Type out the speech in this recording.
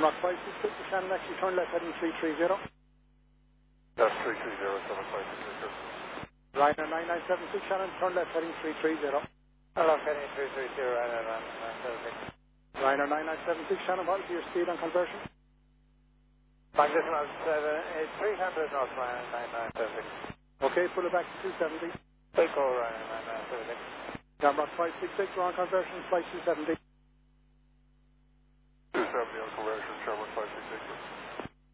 Jamrock 566, Shannon actually turn left heading 330. That's 330, 7566. Ryanair 9976, Shannon, turn left heading 330. Hello, heading 330, Ryanair 9976. Ryanair 9976, Shannon, what will be your speed on conversion? Magnetic 300 knots, Ryanair 9976. Okay, pull it back to 270. Take over, Ryanair 9976. Jamrock 566, we're on conversion, flight 270.